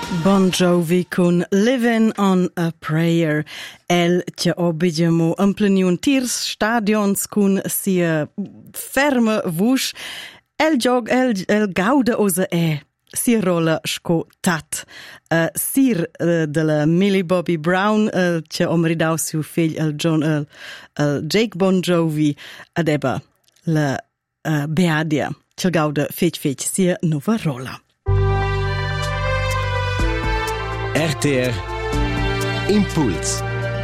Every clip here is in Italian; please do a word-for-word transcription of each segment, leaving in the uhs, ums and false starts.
Bon Jovi con Living on a Prayer. El che obidiamo ampleniun tirs stadions con sia ferma vusch. El jog, el, el gauda osa e sia rola sco tat. Uh, sir uh, della Millie Bobby Brown, uh, che omridau siu figl el John, uh, uh, Jake Bon Jovi, adeba la uh, Beadia, che gauda fech fech sia nova rola. R T R Impuls.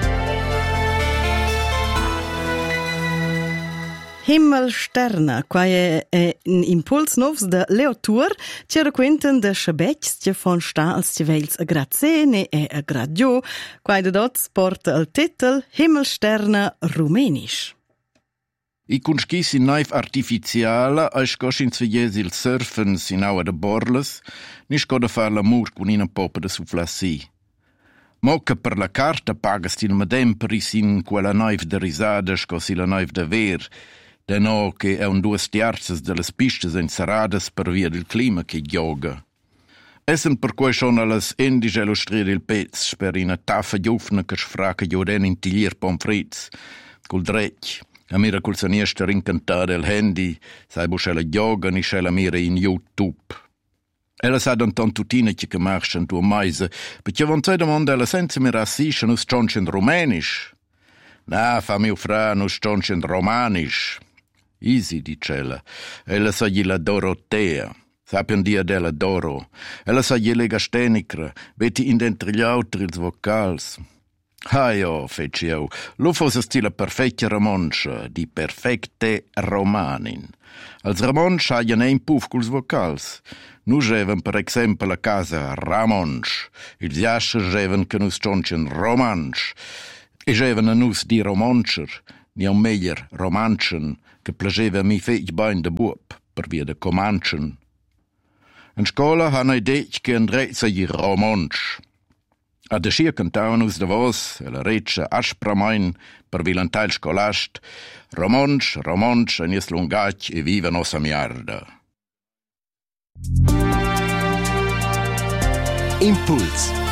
Himmelsterna, quai è, è un impuls novs de Leo Tour, ci racquentan de schabecks che von sta als ci veils a Grazene e a Gradio, quai de dots porta il titel Himmelsterna Rumenisch. I kunschis in naif artificiala, a scoshin zvies il surfen sin aua de borles, ni scoda far l'amur con una popa de suflassi. Mocca per la carta pagas il medemperi sin quella naif de risada scosi la naif de ver, de no che è un duas tiarzas de las pistas ensarades per via del clima che gioga. Essen per quei schon alles endisch illustrir il pez, per una taffa giufna che sfraca gioden in tiglier pomfrits, col drecch. A mira col saniesta rincantare il handy, sai bo schella gioga ni schella mira in YouTube. Ella sa dan tantutina che marschen tu meise, perché von zwei demanda ella senza mira assisce nus stonchen romanisch. Na, fa mio fra nus stonchen romanisch. Easy, dicella. Ella sa gli la Dorotea. Sapian dia della Doro. Ella sa gli lega stenicra, veti in dentro gli altri ils vocals. Ah jo, feci io, lo fosse stile perfecta romancia, di perfecte romanin. Als romansch haien ein puff culs vocals. Nu geven per exempel a casa ramonsch, ils jascher geven che nus stonchen romansch, e geven a nus di romancher, ni am meglier romanchen, che plageva mi fech bain de buop, per via de comanchen. In scola han ei dec che andrezza gli romansch. A de schier cantaunus de vos, e la reccia aspramain per vilantail scolast, romansch, romansch, en jes lungac e viva nosa miarda. Impuls.